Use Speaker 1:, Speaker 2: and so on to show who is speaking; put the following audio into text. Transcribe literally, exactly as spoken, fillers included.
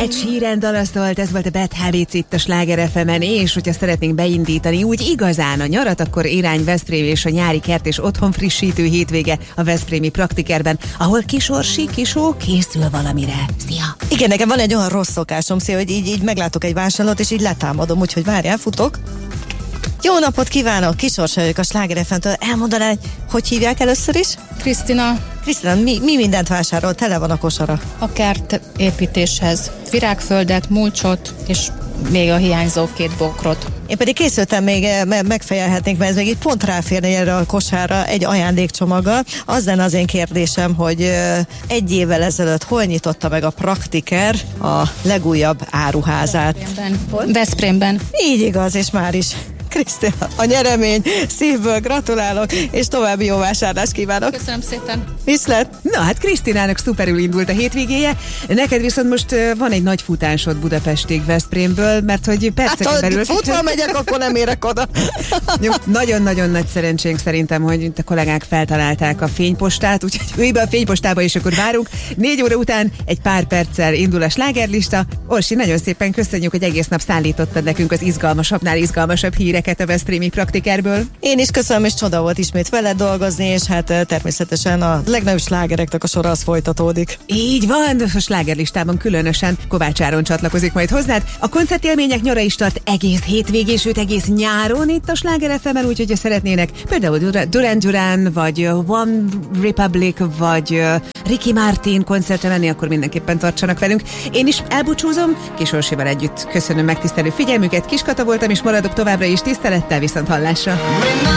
Speaker 1: Ed Sheeran dalaszolt, ez volt a Bad Habits itt a Sláger ef emen, és hogyha szeretnénk beindítani úgy igazán a nyarat, akkor irány Veszprém és a nyári kert és otthon frissítő hétvége a veszprémi Praktikerben, ahol Kisorsi Kisó készül valamire. Szia!
Speaker 2: Igen, nekem van egy olyan rossz szokásom, szia, hogy így, így meglátok egy vásárlót, és így letámadom, úgyhogy várjál, futok. Jó napot kívánok, Kisorsa vagyok a Sláger ef emtől. Elmondaná, hogy hívják először is?
Speaker 3: Krisztina.
Speaker 2: Krisztina, mi, mi mindent vásárol? Tele van a kosara.
Speaker 3: A kert építéshez virágföldet, mulcsot, és még a hiányzó két bokrot.
Speaker 2: Én pedig készültem még, megfejelhetnénk, mert ez még itt pont ráférni erre a kosárra egy ajándékcsomaggal. Az lenne az én kérdésem, hogy egy évvel ezelőtt hol nyitotta meg a Praktiker a legújabb áruházát?
Speaker 3: Veszprémben. Veszprémben.
Speaker 2: Így igaz, és már is. Krisztina, a nyeremény, szívből gratulálok, és további jó vásárlást kívánok.
Speaker 3: Köszönöm szépen.
Speaker 2: Viszlát.
Speaker 1: Na hát Krisztinának szuperül indult a hétvégéje, neked viszont most uh, van egy nagy futásod Budapestig Veszprémből, mert hogy perceken
Speaker 2: hát,
Speaker 1: belül...
Speaker 2: futva megyek, akkor nem érek oda.
Speaker 1: Jó, nagyon-nagyon nagy szerencsénk szerintem, hogy a kollégák feltalálták a fénypostát, úgyhogy ülj be a fénypostába, és akkor várunk. Négy óra után egy pár perccel indul a slágerlista. Orsi, nagyon szépen köszönjük, hogy egész nap szállítottad nekünk az izgalmasabbnál izgalmasabb híreket a veszprémi Praktikerből.
Speaker 2: Én is köszönöm, és csoda volt ismét veled dolgozni, és hát természetesen a legnagyobb slágereknek a sora az folytatódik.
Speaker 1: Így van, a slágerlistában különösen Kovács Áron csatlakozik majd hozzád. A koncertélmények nyara is tart egész hétvégén, sőt egész nyáron itt a Sláger ef emen, úgyhogy ha szeretnének például Duran Duran, vagy One Republic, vagy Ricky Martin koncertre menni, akkor mindenképpen tartsanak velünk. Én is elbúcsúzom, Kis Orsival együtt köszönöm megtisztelő figyelmüket, Kis Kata voltam, és maradok továbbra is tisztelettel, viszont hallásra.